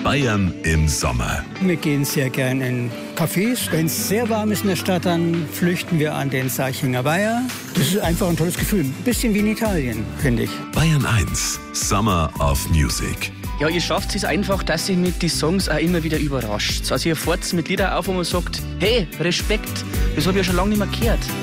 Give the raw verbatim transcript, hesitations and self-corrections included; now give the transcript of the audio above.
Bayern im Sommer. Wir gehen sehr gern in Cafés. Wenn es sehr warm ist in der Stadt, dann flüchten wir an den Seichinger Weiher. Das ist einfach ein tolles Gefühl. Ein bisschen wie in Italien, finde ich. Bayern eins, Summer of Music. Ja, ihr schafft es einfach, dass ihr mit den Songs auch immer wieder überrascht. Also ihr fahrt mit Liedern auf, wo man sagt, hey, Respekt, das habe ich ja schon lange nicht mehr gehört.